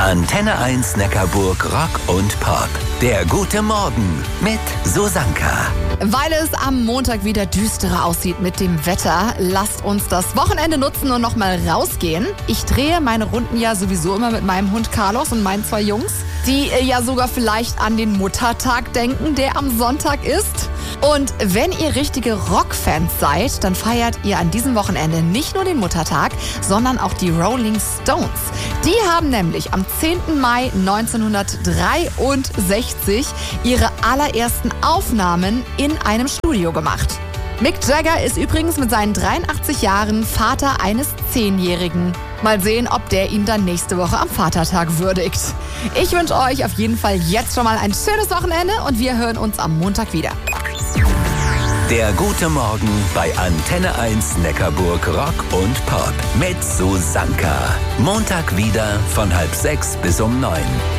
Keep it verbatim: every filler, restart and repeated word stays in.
Antenne eins Neckarburg Rock und Pop. Der gute Morgen mit Susanka. Weil es am Montag wieder düsterer aussieht mit dem Wetter, lasst uns das Wochenende nutzen und nochmal rausgehen. Ich drehe meine Runden ja sowieso immer mit meinem Hund Carlos und meinen zwei Jungs, die ja sogar vielleicht an den Muttertag denken, der am Sonntag ist. Und wenn ihr richtige Rockfans seid, dann feiert ihr an diesem Wochenende nicht nur den Muttertag, sondern auch die Rolling Stones. Die haben nämlich am zehnten Mai neunzehnhundertdreiundsechzig ihre allerersten Aufnahmen in einem Studio gemacht. Mick Jagger ist übrigens mit seinen dreiundachtzig Jahren Vater eines Zehnjährigen. Mal sehen, ob der ihn dann nächste Woche am Vatertag würdigt. Ich wünsche euch auf jeden Fall jetzt schon mal ein schönes Wochenende und wir hören uns am Montag wieder. Der gute Morgen bei Antenne eins Neckarburg Rock und Pop mit Susanka. Montag wieder von halb sechs bis um neun.